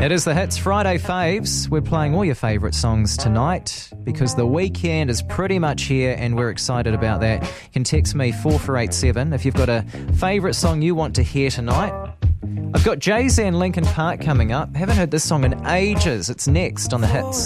It is the Hits Friday Faves. We're playing all your favourite songs tonight because the weekend is pretty much here and we're excited about that. You can text me 4487 if you've got a favourite song you want to hear tonight. I've got Jay-Z and Linkin Park coming up. Haven't heard this song in ages. It's next on the Hits.